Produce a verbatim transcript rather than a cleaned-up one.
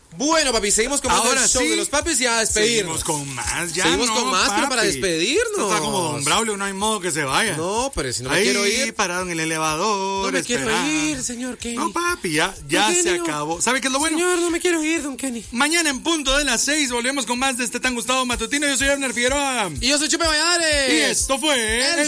Bueno, papi, seguimos con más Ahora del show sí, de los papis y a despedirnos. Seguimos con más, ya Seguimos no, con más, pero papi. para despedirnos. Esto está como Don Braulio, no hay modo que se vaya. No, pero si no me Ahí, quiero ir. parado en el elevador. No me quiero esperando. ir, señor Kenny. No, papi, ya, ya Don se Kenny, no. acabó. ¿Sabe qué es lo bueno? Señor, no me quiero ir, don Kenny. Mañana en punto de las seis volvemos con más de este tan gustado matutino. Yo soy Abner Figueroa. Y yo soy Chupe Valladares. Y esto fue... El